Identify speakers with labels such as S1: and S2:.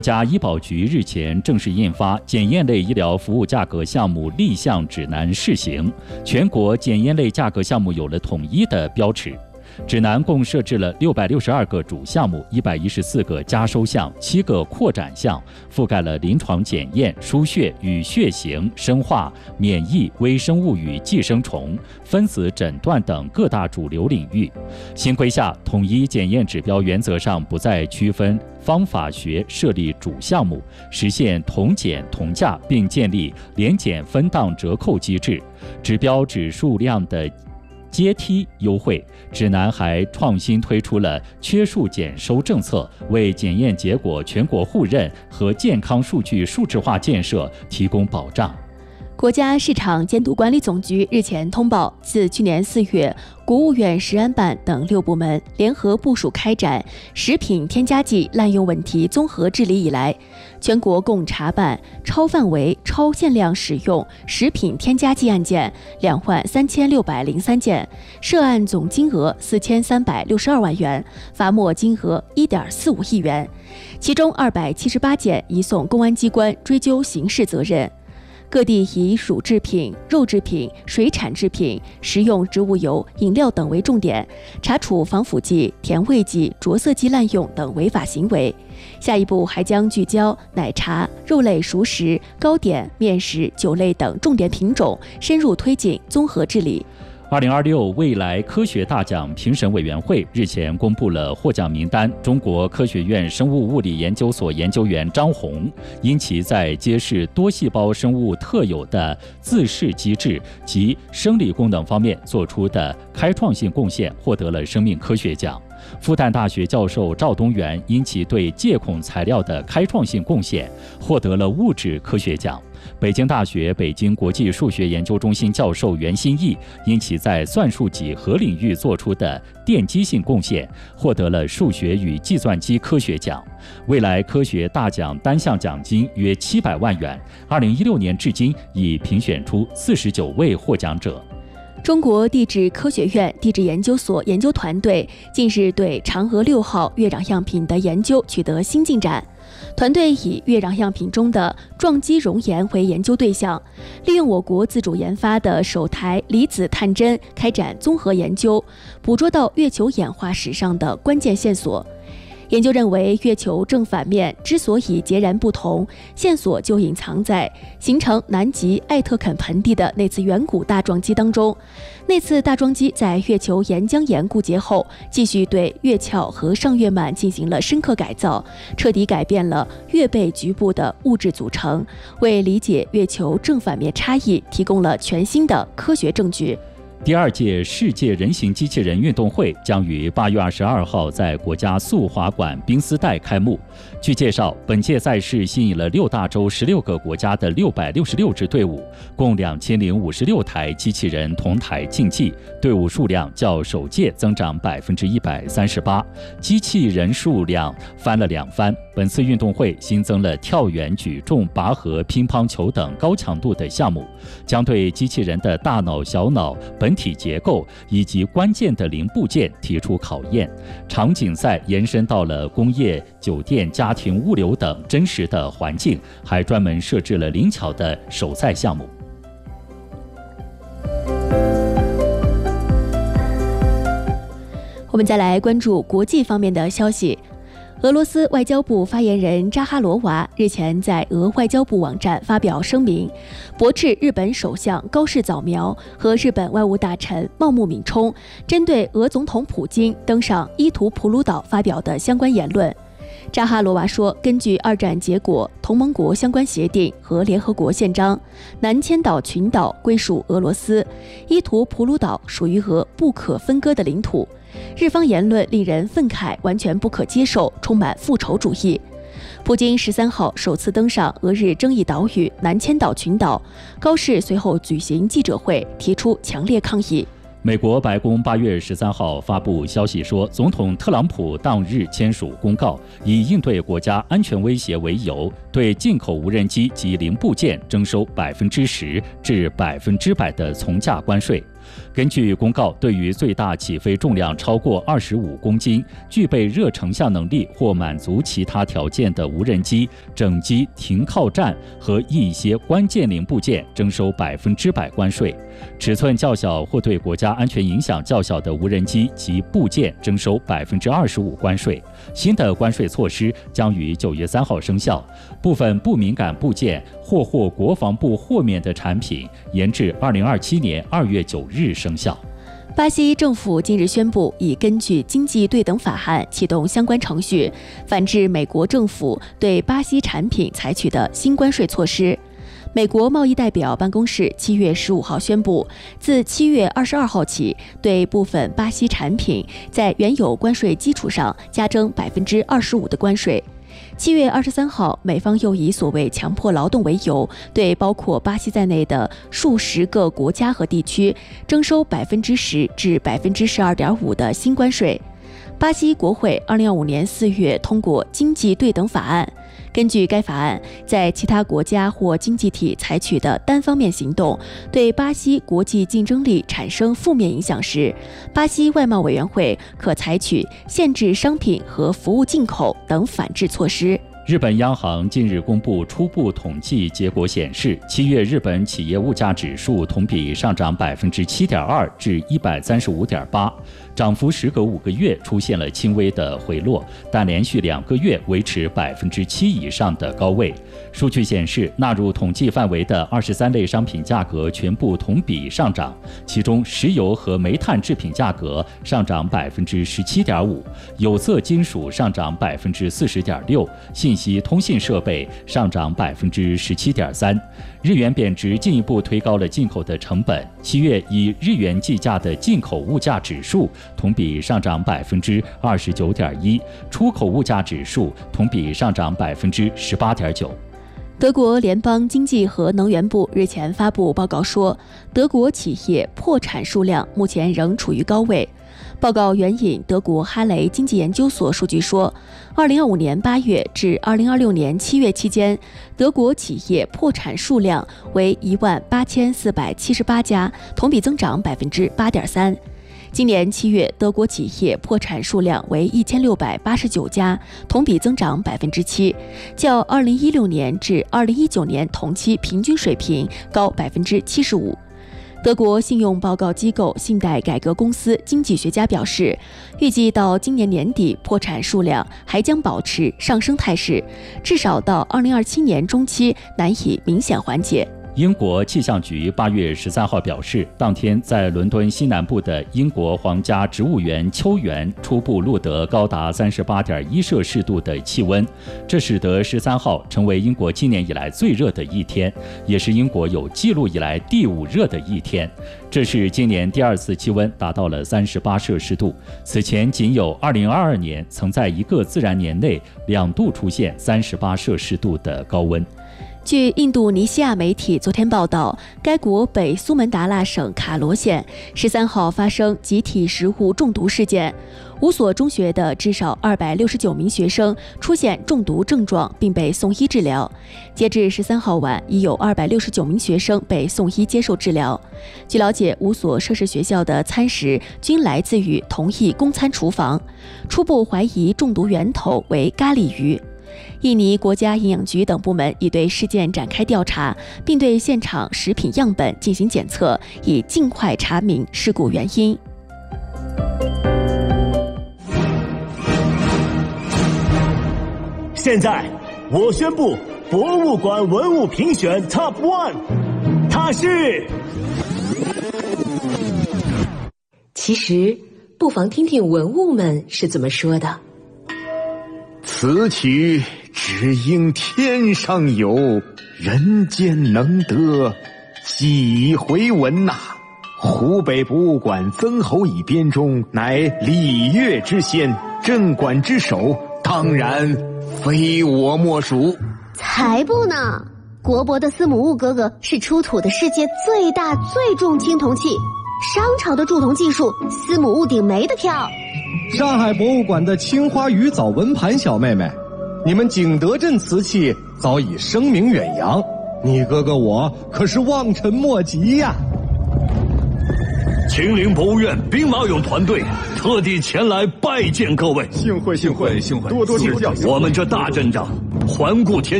S1: 国家医保局日前正式印发检验类医疗服务价格项目立项指南试行，全国检验类价格项目有了统一的标尺。指南共设置了662个主项目、114个加收项、7个扩展项，覆盖了临床检验、输血与血型、生化、免疫、微生物与寄生虫、分子诊断等各大主流领域。新规下，统一检验指标原则上不再区分方法学设立主项目，实现同检同价，并建立联检分档折扣机制，指标指数量的阶梯优惠。指南还创新推出了缺数检收政策，为检验结果全国互认和健康数据数字化建设提供保障。
S2: 国家市场监督管理总局日前通报，自去年4月，国务院食安办等6部门联合部署开展食品添加剂滥用问题综合治理以来，全国共查办超范围、超限量使用食品添加剂案件23603件，涉案总金额4362万元，罚没金额1.45亿元，其中278件移送公安机关追究刑事责任。各地以乳制品、肉制品、水产制品、食用植物油、饮料等为重点，查处防腐剂、甜味剂、着色剂滥用等违法行为。下一步还将聚焦奶茶、肉类熟食、糕点、面食、酒类等重点品种，深入推进综合治理。
S1: 2026未来科学大奖评审委员会日前公布了获奖名单，中国科学院生物物理研究所研究员张红因其在揭示多细胞生物特有的自噬机制及生理功能方面做出的开创性贡献，获得了生命科学奖。复旦大学教授赵东元因其对介孔材料的开创性贡献，获得了物质科学奖。北京大学北京国际数学研究中心教授袁新义因其在算术几何领域做出的奠基性贡献，获得了数学与计算机科学奖。未来科学大奖单项奖金约700万元，2016年至今已评选出49位获奖者。
S2: 中国地质科学院地质研究所研究团队近日对嫦娥6号月壤样品的研究取得新进展。团队以月壤样品中的撞击熔岩为研究对象，利用我国自主研发的首台离子探针开展综合研究，捕捉到月球演化史上的关键线索。研究认为，月球正反面之所以截然不同，线索就隐藏在形成南极艾特肯盆地的那次远古大撞击当中。那次大撞击在月球岩浆岩固结后，继续对月壳和上月幔进行了深刻改造，彻底改变了月背局部的物质组成，为理解月球正反面差异提供了全新的科学证据。
S1: 第2届世界人形机器人运动会将于8月22号在国家速滑馆冰丝带开幕。据介绍，本届赛事吸引了6大洲16个国家的666支队伍，共2056台机器人同台竞技，队伍数量较首届增长138%，机器人数量翻了2番。本次运动会新增了跳远、举重、拔河、乒乓球等高强度的项目，将对机器人的大脑、小脑、本体结构以及关键的零部件提出考验。场景赛延伸到了工业、酒店、家庭、物流等真实的环境，还专门设置了灵巧的手赛项目。
S2: 我们再来关注国际方面的消息。俄罗斯外交部发言人扎哈罗娃日前在俄外交部网站发表声明，驳斥日本首相高市早苗和日本外务大臣茂木敏充针对俄总统普京登上伊图普鲁岛发表的相关言论。扎哈罗娃说，根据二战结果、同盟国相关协定和联合国宪章，南千岛群岛归属俄罗斯，伊图普鲁岛属于俄不可分割的领土。日方言论令人愤慨，完全不可接受，充满复仇主义。普京13号首次登上俄日争议岛屿南千岛群岛，高市随后举行记者会，提出强烈抗议。
S1: 美国白宫8月13号发布消息说，总统特朗普当日签署公告，以应对国家安全威胁为由，对进口无人机及零部件征收10%至100%的从价关税。 根据公告，对于最大起飞重量超过25公斤、具备热成像能力或满足其他条件的无人机整机停靠站和一些关键零部件征收100%关税，尺寸较小或对国家安全影响较小的无人机及部件征收25%关税。新的关税措施将于9月3号生效，部分不敏感部件或获国防部豁免的产品延至2027年2月9日生效。
S2: 巴西政府近日宣布，已根据经济对等法案启动相关程序，反制美国政府对巴西产品采取的新关税措施。美国贸易代表办公室7月15号宣布，自7月22号起，对部分巴西产品在原有关税基础上加征25%的关税。7月23号，美方又以所谓强迫劳动为由，对包括巴西在内的数十个国家和地区征收10%至12.5%的新关税。巴西国会2025年4月通过经济对等法案。根据该法案，在其他国家或经济体采取的单方面行动对巴西国际竞争力产生负面影响时，巴西外贸委员会可采取限制商品和服务进口等反制措施。
S1: 日本央行近日公布初步统计结果显示，7月日本企业物价指数同比上涨7.2%至135.8，涨幅时隔5个月出现了轻微的回落，但连续2个月维持7%以上的高位。数据显示，纳入统计范围的23类商品价格全部同比上涨，其中石油和煤炭制品价格上涨17.5%，有色金属上涨40.6%，信息通信设备上涨17.3%。日元贬值进一步推高了进口的成本。7月以日元计价的进口物价指数同比上涨29.1%，出口物价指数同比上涨18.9%。
S2: 德国联邦经济和能源部日前发布报告说，德国企业破产数量目前仍处于高位。报告援引德国哈雷经济研究所数据说，2025年8月至2026年7月期间，德国企业破产数量为18478家，同比增长8.3%。今年7月，德国企业破产数量为1689家，同比增长7%，较2016年至2019年同期平均水平高75%。德国信用报告机构信贷改革公司经济学家表示，预计到今年年底，破产数量还将保持上升态势，至少到2027年中期难以明显缓解。
S1: 英国气象局8月13号表示，当天在伦敦西南部的英国皇家植物园秋园初步录得高达38.1摄氏度的气温，这使得13号成为英国今年以来最热的一天，也是英国有记录以来第5热的一天。这是今年第2次气温达到了38摄氏度，此前仅有2022年曾在一个自然年内2度出现38摄氏度的高温。
S2: 据印度尼西亚媒体昨天报道，该国北苏门答腊省卡罗县13号发生集体食物中毒事件，5所中学的至少269名学生出现中毒症状并被送医治疗。截至13号晚，已有269名学生被送医接受治疗。据了解，5所涉事学校的餐食均来自于同一供餐厨房，初步怀疑中毒源头为咖喱鱼。印尼国家营养局等部门已对事件展开调查，并对现场食品样本进行检测，以尽快查明事故原因。
S3: 现在，我宣布博物馆文物评选 Top 1， 它是……
S4: 其实，不妨听听文物们是怎么说的。
S5: 此曲只应天上有，人间能得几回闻呐！湖北博物馆曾侯乙编钟乃礼乐之先，镇馆之首，当然非我莫属。
S6: 才不呢！国博的司母戊哥哥是出土的世界最大最重青铜器，商朝的铸铜技术，司母戊顶没得挑。
S7: 上海博物馆的青花鱼藻纹盘小妹妹，你们景德镇瓷器早已声名远扬，你哥哥我可是望尘莫及呀。
S8: 秦陵博物院兵马俑团队特地前来拜见各位。
S9: 幸会，多多指教。
S8: 我们这大阵仗，环顾天